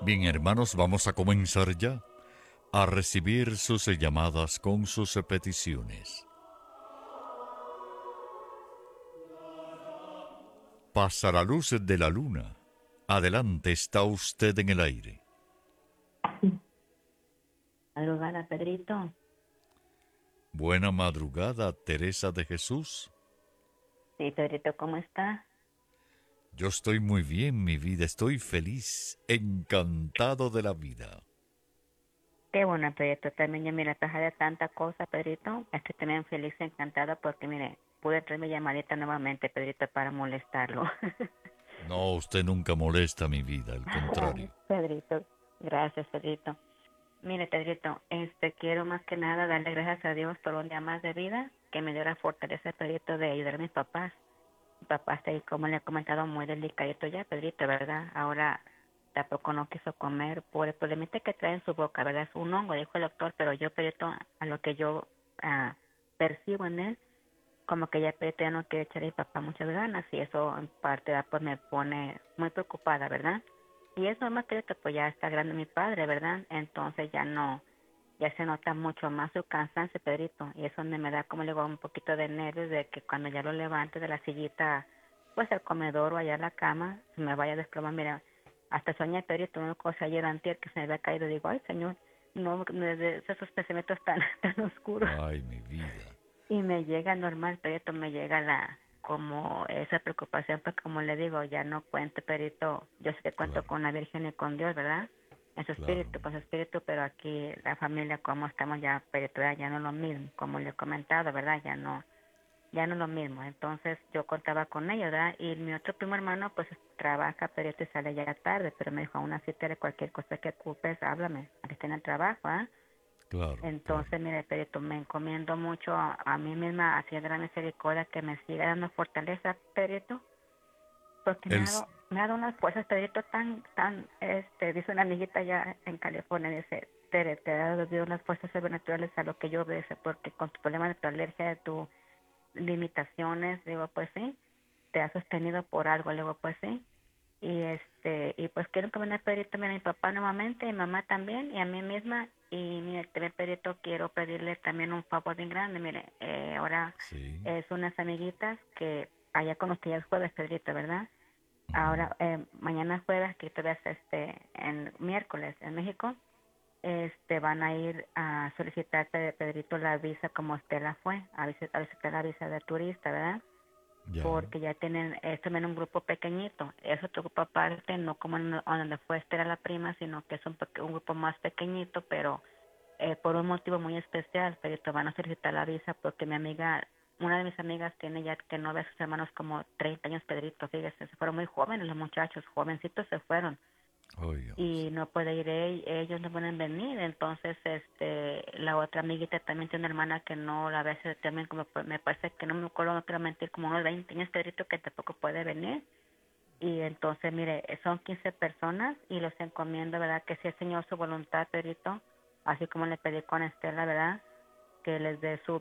Bien, hermanos, vamos a comenzar ya a recibir sus llamadas con sus peticiones. Pasa la luz de la luna. Adelante, está usted en el aire. Madrugada, Pedrito. Buena madrugada, Teresa de Jesús. Sí, Pedrito, ¿cómo está? Yo estoy muy bien, mi vida, estoy feliz, encantado de la vida. Qué bueno, Pedrito. También yo, mira, a de tanta cosa, Pedrito, estoy también feliz y encantada porque, mire, pude traer mi llamadita nuevamente, Pedrito, para molestarlo. No, usted nunca molesta mi vida, al contrario. Pedrito, gracias, Pedrito. Mire, Pedrito, quiero más que nada darle gracias a Dios por un día más de vida que me dio la fortaleza, Pedrito, de ayudar a mis papás. Mi papá está ahí, como le he comentado, muy delicadito ya, Pedrito, ¿verdad? Ahora tampoco no quiso comer por el problemita que trae en su boca, ¿verdad? Es un hongo, dijo el doctor, pero yo, Pedrito, a lo que yo percibo en él, como que ya Pedrito ya no quiere echarle a mi papá muchas ganas y eso en parte pues me pone muy preocupada, ¿verdad? Y es normal, Pedrito, pues ya está grande mi padre, ¿verdad? Entonces ya no, ya se nota mucho más su cansancio, Pedrito, y eso donde me da, como le digo, un poquito de nervios de que cuando ya lo levante de la sillita, pues al comedor o allá a la cama, se me vaya a desplomar. Mira, hasta soñé, Pedrito, una cosa ayer antier que se me había caído, digo, ay, señor, no, de esos pensamientos tan, tan oscuros, Ay, mi vida. y me llega normal, Pedrito, me llega como esa preocupación, pues como le digo, ya no cuento, Pedrito, yo sé que cuento Claro, con la Virgen y con Dios, ¿verdad? En su claro. espíritu, con su espíritu, pero aquí la familia, como estamos ya, Pedrito, ya no es lo mismo, como le he comentado, ¿verdad? Ya no es lo mismo. Entonces yo contaba con ella, ¿verdad? Y mi otro primo hermano, pues trabaja, Pedrito, y sale ya tarde, pero me dijo, aún así, Tere, cualquier cosa que ocupes, háblame, aquí está en el trabajo, ¿ah? Claro, claro. Entonces, mire, Pedrito, me encomiendo mucho a mí misma, así de la misericordia, que me siga dando fortaleza, Pedrito, porque El, me ha dado unas fuerzas, Pedrito, dice una amiguita allá en California, dice, Tere, te ha dado Dios unas fuerzas sobrenaturales a lo que yo veo, porque con tu problema de tu alergia, de tus limitaciones, digo, pues sí, te ha sostenido por algo, le digo, pues sí, y pues quiero que pedir también a mi papá nuevamente, a mi mamá también, y a mí misma, y mire, también Pedrito, quiero pedirle también un favor bien grande, mire, ahora sí. es unas amiguitas que allá con ustedes jueves, Pedrito, ¿verdad? Ujú. Ahora, mañana jueves, que todavía es en miércoles en México, van a ir a solicitar, Pedrito, la visa como usted la fue, a visitar la visa de turista, ¿verdad? Ya. Porque ya tienen, es también un grupo pequeñito, es otro grupo aparte, no como donde fue Esther la prima, sino que es un grupo más pequeñito, pero por un motivo muy especial, pero te van a solicitar la visa porque mi amiga, una de mis amigas tiene ya que no ve a sus hermanos como 30 años, Pedrito, fíjese, se fueron muy jóvenes los muchachos, jovencitos se fueron, Oh, Dios. y no puede ir ellos no pueden venir, entonces la otra amiguita también tiene una hermana que no la ve hace también como me parece que no me acuerdo, no quiero mentir, como unos 20 años, Pedrito, que tampoco puede venir, y entonces mire, son 15 personas y los encomiendo, verdad, que si el Señor su voluntad, Pedrito, así como le pedí con Estela, verdad, que les dé su